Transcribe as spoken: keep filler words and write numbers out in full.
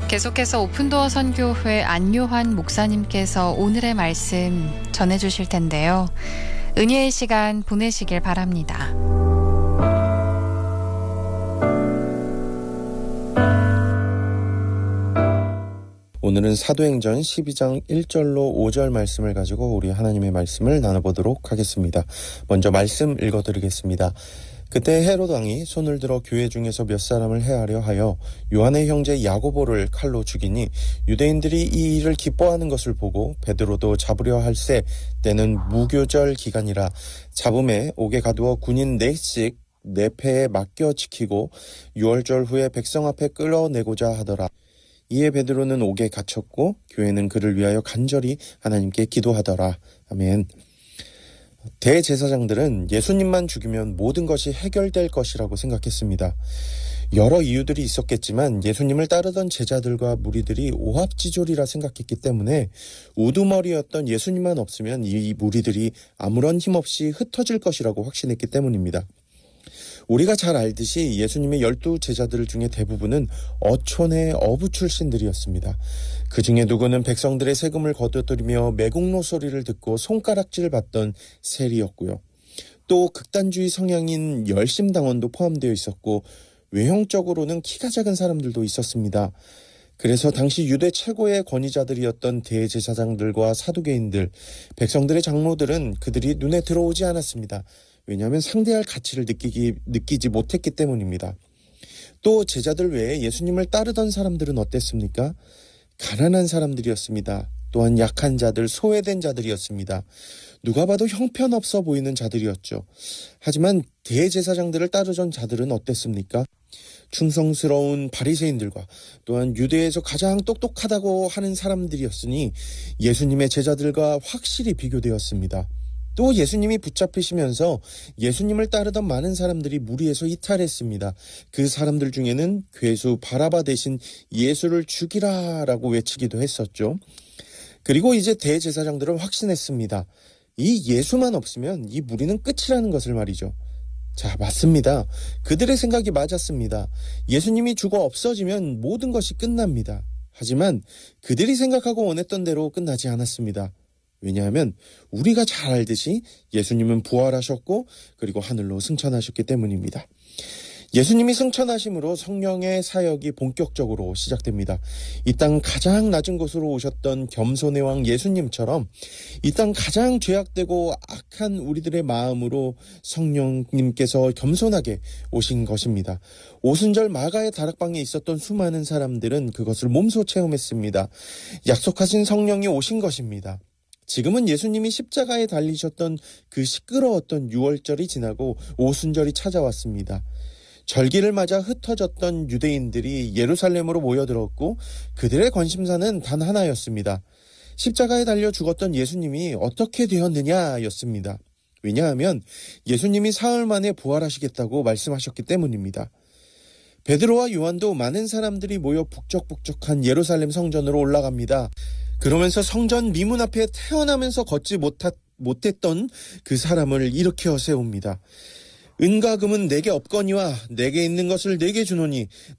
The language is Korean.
계속해서 오픈도어 선교회 안요한 목사님께서 오늘의 말씀 전해주실 텐데요. 은혜의 시간 보내시길 바랍니다. 오늘은 사도행전 십이 장 일 절로 오 절 말씀을 가지고 우리 하나님의 말씀을 나눠보도록 하겠습니다. 먼저 말씀 읽어드리겠습니다. 그때 헤롯 왕이 손을 들어 교회 중에서 몇 사람을 해하려 하여 요한의 형제 야고보를 칼로 죽이니 유대인들이 이 일을 기뻐하는 것을 보고 베드로도 잡으려 할새 때는 무교절 기간이라 잡음에 옥에 가두어 군인 넷씩 네 패에 맡겨 지키고 유월절 후에 백성 앞에 끌어내고자 하더라. 이에 베드로는 옥에 갇혔고 교회는 그를 위하여 간절히 하나님께 기도하더라. 아멘. 대제사장들은 예수님만 죽이면 모든 것이 해결될 것이라고 생각했습니다. 여러 이유들이 있었겠지만 예수님을 따르던 제자들과 무리들이 오합지졸이라 생각했기 때문에 우두머리였던 예수님만 없으면 이 무리들이 아무런 힘없이 흩어질 것이라고 확신했기 때문입니다. 우리가 잘 알듯이 예수님의 열두 제자들 중에 대부분은 어촌의 어부 출신들이었습니다. 그 중에 누구는 백성들의 세금을 거둬들이며 매국노 소리를 듣고 손가락질을 받던 세리였고요. 또 극단주의 성향인 열심당원도 포함되어 있었고 외형적으로는 키가 작은 사람들도 있었습니다. 그래서 당시 유대 최고의 권위자들이었던 대제사장들과 사두개인들, 백성들의 장로들은 그들이 눈에 들어오지 않았습니다. 왜냐하면 상대할 가치를 느끼기, 느끼지 못했기 때문입니다. 또 제자들 외에 예수님을 따르던 사람들은 어땠습니까? 가난한 사람들이었습니다. 또한 약한 자들, 소외된 자들이었습니다. 누가 봐도 형편없어 보이는 자들이었죠. 하지만 대제사장들을 따르던 자들은 어땠습니까? 충성스러운 바리새인들과 또한 유대에서 가장 똑똑하다고 하는 사람들이었으니 예수님의 제자들과 확실히 비교되었습니다. 또 예수님이 붙잡히시면서 예수님을 따르던 많은 사람들이 무리에서 이탈했습니다. 그 사람들 중에는 괴수 바라바 대신 예수를 죽이라라고 외치기도 했었죠. 그리고 이제 대제사장들은 확신했습니다. 이 예수만 없으면 이 무리는 끝이라는 것을 말이죠. 자, 맞습니다. 그들의 생각이 맞았습니다. 예수님이 죽어 없어지면 모든 것이 끝납니다. 하지만 그들이 생각하고 원했던 대로 끝나지 않았습니다. 왜냐하면 우리가 잘 알듯이 예수님은 부활하셨고 그리고 하늘로 승천하셨기 때문입니다. 예수님이 승천하심으로 성령의 사역이 본격적으로 시작됩니다. 이 땅 가장 낮은 곳으로 오셨던 겸손의 왕 예수님처럼 이 땅 가장 죄악되고 악한 우리들의 마음으로 성령님께서 겸손하게 오신 것입니다. 오순절 마가의 다락방에 있었던 수많은 사람들은 그것을 몸소 체험했습니다. 약속하신 성령이 오신 것입니다. 지금은 예수님이 십자가에 달리셨던 그 시끄러웠던 유월절이 지나고 오순절이 찾아왔습니다. 절기를 맞아 흩어졌던 유대인들이 예루살렘으로 모여들었고 그들의 관심사는 단 하나였습니다. 십자가에 달려 죽었던 예수님이 어떻게 되었느냐였습니다. 왜냐하면 예수님이 사흘 만에 부활하시겠다고 말씀하셨기 때문입니다. 베드로와 요한도 많은 사람들이 모여 북적북적한 예루살렘 성전으로 올라갑니다. 그러면서 성전 미문 앞에 태어나면서 걷지 못하, 못했던 그 사람을 일으켜 세웁니다. 은과 금은 내게 없거니와 내게 있는 것을 내게 주노니